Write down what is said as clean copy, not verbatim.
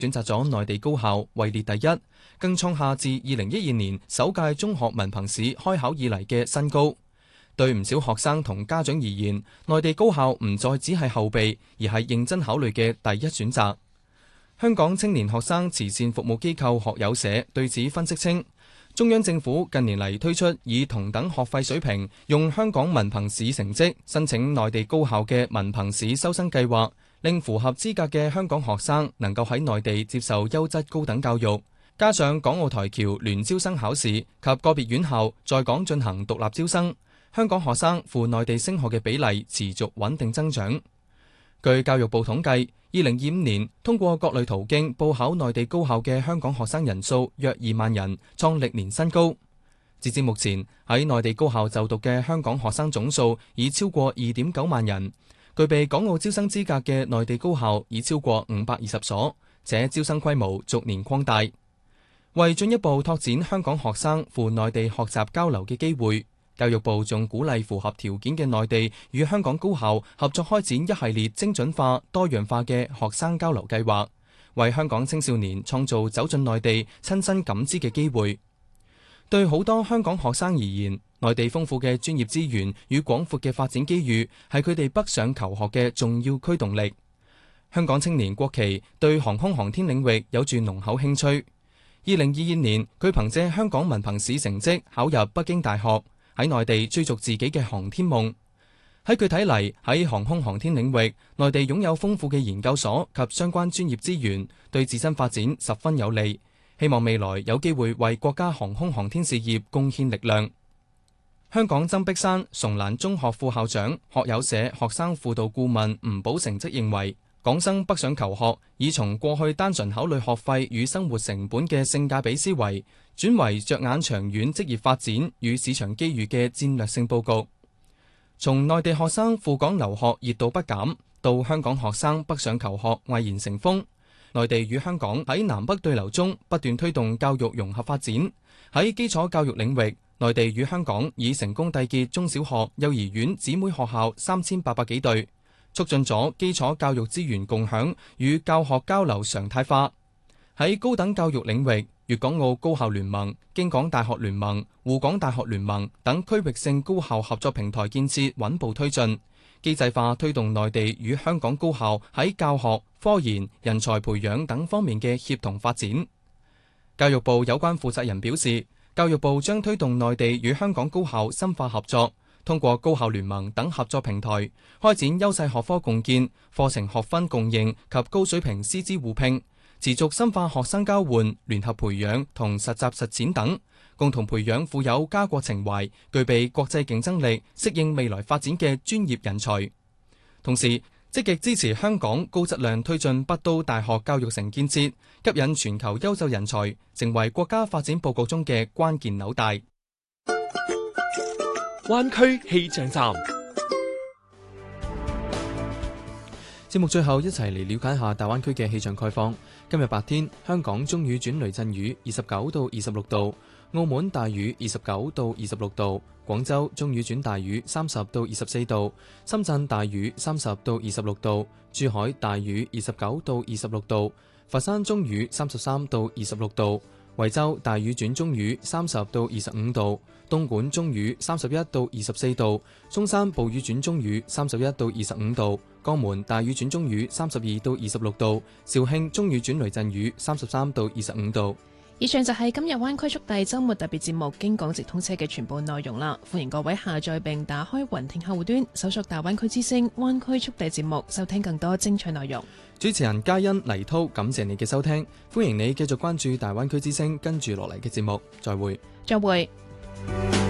選擇咗內地高校位列第一，更創下自2012年首屆中學文憑試開考以嚟嘅新高。對唔少學生同家長而言，內地高校唔再只係後備，而係認真考慮嘅第一選擇。香港青年學生慈善服務機構學友社對此分析稱，中央政府近年嚟推出以同等學費水平用香港文憑試成績申請內地高校嘅文憑試收生計劃，令符合資格嘅香港學生能夠喺內地接受優質高等教育。加上港澳台僑聯招生考試及個別院校在港進行獨立招生，香港學生赴內地升學嘅比例持續穩定增長。據教育部統計，2025年通過各類途徑報考內地高校嘅香港學生人數約2萬人，創歷年新高。截至目前，喺內地高校就讀嘅香港學生總數已超過2.9萬人，具備港澳招生資格嘅內地高校已超過520所，且招生規模逐年擴大。為進一步拓展香港學生赴內地學習交流嘅機會，教育部仲鼓勵符合條件嘅內地與香港高校合作開展一系列精準化、多樣化嘅學生交流計劃，為香港青少年創造走進內地親身感知嘅機會。對好多香港學生而言，內地豐富嘅專業資源與廣闊嘅發展機遇係佢哋北上求學嘅重要驅動力。香港青年郭琪對航空航天領域有住濃厚興趣。2022年，佢憑借香港文憑試成績考入北京大學，喺內地追逐自己嘅航天夢。喺佢睇嚟，喺航空航天領域，內地擁有豐富嘅研究所及相關專業資源，對自身發展十分有利。希望未來有機會為國家航空航天事業貢獻力量。香港曾璧山崇蘭中學副校長、學友社學生輔導顧問吳寶成則認為，港生北上求學已從過去單純考慮學費與生活成本嘅性價比思維，轉為着眼長遠職業發展與市場機遇嘅戰略性佈局。從內地學生赴港留學熱度不減，到香港學生北上求學蔚然成風，內地與香港喺南北對流中不斷推動教育融合發展。喺基礎教育領域，內地與香港已成功締結中小學、幼兒園姊妹學校3800幾對，促進咗基礎教育資源共享與教學交流常態化。喺高等教育領域，粵港澳高校聯盟、京港大學聯盟、滬港大學聯盟等區域性高校合作平台建設穩步推進，機制化推動內地與香港高校喺教學、科研、人才培養等方面嘅協同發展。教育部有關負責人表示，教育部將推動內地與香港高校深化合作，通過高校聯盟等合作平台，開展優勢學科共建、課程學分共認及高水平師資互聘，持續深化學生交換、聯合培養同實習實踐等，共同培養富有家國情懷、具備國際競爭力、適應未來發展嘅專業人才。同時，積極支持香港高質量推進北都大學教育城建設，吸引全球優秀人才，成為國家發展佈局中嘅關鍵紐帶。 灣區氣象站， 節目最後一齊嚟了解下大灣區嘅氣象概況。今日白天，香港中雨轉雷陣雨，29到26度；澳門大雨，29到26度；廣州中雨轉大雨，30到24度；深圳大雨，30到26度；珠海大雨，29到26度；佛山中雨，33到26度；惠州大雨轉中雨，30到25度；東莞中雨31到24度；中山暴雨轉中雨31到25度；江門大雨轉中雨32到26度；肇慶中雨轉雷陣雨33到25度。 以上就係今日灣區速遞週末特別節目經港直通車嘅全部內容啦。歡迎各位下載並打開雲聽客戶端，搜索大灣區之聲灣區速遞節目，收聽更多精彩內容。 主持人嘉欣、黎濤，感謝你嘅收聽，歡迎你繼續關注大灣區之聲跟住落嚟嘅節目。再會。